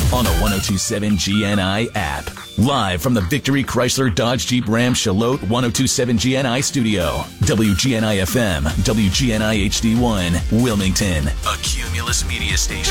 on the 1027 GNI app. Live from the Victory Chrysler Dodge Jeep Ram Charlotte 1027 GNI studio. WGNI FM, WGNI HD1, Wilmington, a Cumulus media station.